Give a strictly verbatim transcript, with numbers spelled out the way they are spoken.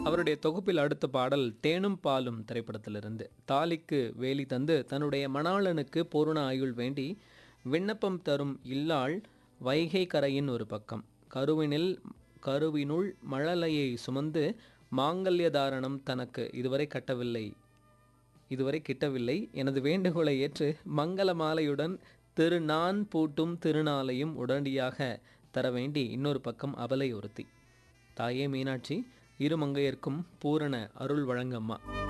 அவருடைய தொகுப்பில் அடுத்த பாடல் தேனும் பாலும் திரைப்படத்திலிருந்து. தாலிக்கு வேலி தந்து தன்னுடைய மணாளனுக்கு பூரண ஆயுள் வேண்டி விண்ணப்பம் தரும் இல்லாள் வைகை கரையின் ஒரு பக்கம் கருவினில் கருவினுள் மழலையை சுமந்து மாங்கல்ய தாரணம் தனக்கு இதுவரை கட்டவில்லை இதுவரை கிட்டவில்லை எனது வேண்டுகோளை ஏற்று மங்கள மாலையுடன் திரு நான் பூட்டும் திருநாளையும் உடனடியாக தர வேண்டி இன்னொரு பக்கம் அபலை ஒருத்தி. தாயே மீனாட்சி, இரு மங்கையர்க்கும் பூரண அருள் வழங்கம்மா.